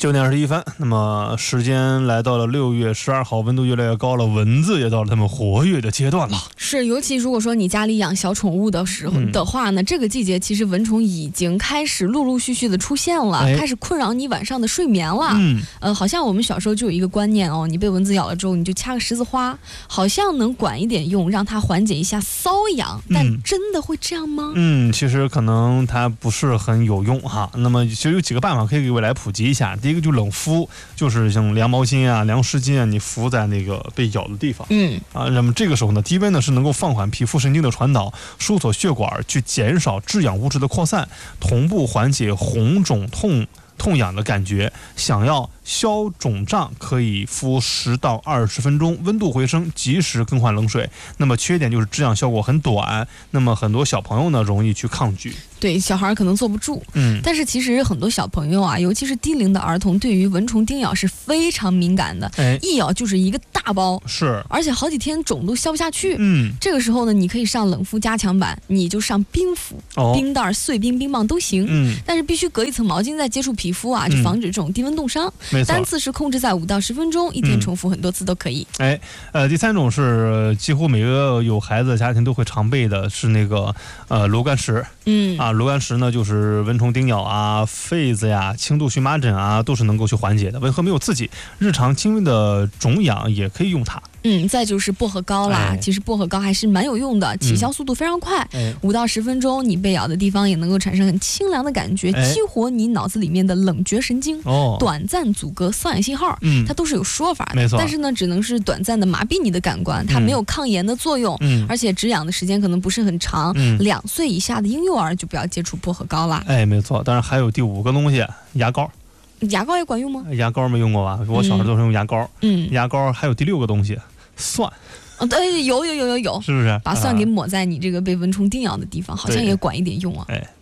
9:21，那么时间来到了6月12号，温度越来越高了，蚊子也到了它们活跃的阶段了。 是，尤其如果说你家里养小宠物的时候的话呢，这个季节其实蚊虫已经开始陆陆续续的出现了，开始困扰你晚上的睡眠了。好像我们小时候就有一个观念哦，你被蚊子咬了之后，你就掐个十字花，好像能管一点用，让它缓解一下瘙痒。但真的会这样吗？ 其实可能它不是很有用哈。那么其实有几个办法可以给未来普及一下。第一个就冷敷，就是像凉毛巾啊、凉湿巾啊，你敷在那个被咬的地方。那么这个时候呢，低温呢是能够放缓皮肤神经的传导，收缩血管，去减少致痒物质的扩散，同步缓解红肿痛痒的感觉。想要消肿胀，可以敷10到20分钟，温度回升，及时更换冷水。那么缺点就是止痒效果很短，那么很多小朋友呢容易去抗拒。 对，小孩可能坐不住。但是其实很多小朋友啊，尤其是低龄的儿童，对于蚊虫叮咬是非常敏感的。一咬就是一个大包， 是， 而且好几天肿都消不下去。这个时候呢，你可以上冷敷加强版，你就上冰敷，冰袋、碎冰、冰棒都行。但是必须隔一层毛巾再接触皮肤啊，就防止这种低温冻伤。单次是控制在5到10分钟，一天重复很多次都可以。 第三种是几乎每个有孩子的家庭都会常备的，是那个螺杆石。螺杆石呢，就是蚊虫叮咬啊、痱子呀、轻度荨麻疹啊，都是能够去缓解的。温和没有刺激，日常轻微的肿痒也可以用它。 再就是薄荷膏啦，其实薄荷膏还是蛮有用的，起效速度非常快，5到10分钟，你被咬的地方也能够产生很清凉的感觉，激活你脑子里面的冷觉神经，短暂阻隔瘙痒信号，它都是有说法的。 没错， 但是呢，只能是短暂的麻痹你的感官，它没有抗炎的作用，而且止痒的时间可能不是很长。2岁以下的婴幼儿就不要接触薄荷膏啦。 没错，当然还有第5个东西，牙膏。 牙膏也管用吗？ 牙膏没用过吧？我小时候都是用牙膏。牙膏还有第6个东西，蒜。 对，有， 是不是？ 把蒜给抹在你这个被蚊虫叮咬的地方，好像也管一点用啊。